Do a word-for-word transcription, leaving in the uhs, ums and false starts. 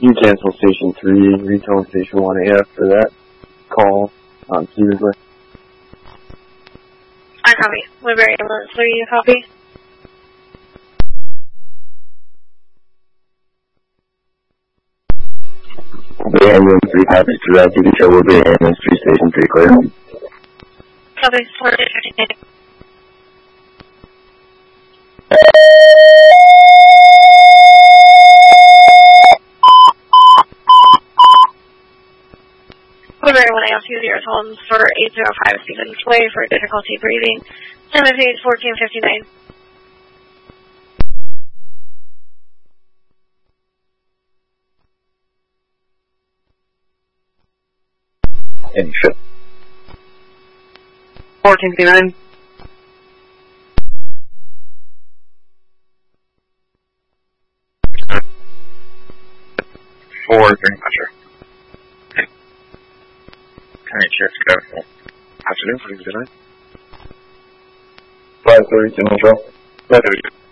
You cancel Station three, retone Station one A F for that call on Searsway. I copy. Woodbury Ambulance three, you copy? Woodbury Ambulance three passes direct. You can show Woodbury Ambulance three Station three clear. Copy. four fifty-nine. Woodbury one A F two zero Holmes for eight zero five Stevens Way for difficulty breathing. M F eight fourteen fifty-nine. And ship. fourteen fifty-nine. Four, three, pressure. Alright, Sheriff, go. Afternoon, please, good night. five thirty, control. five thirty.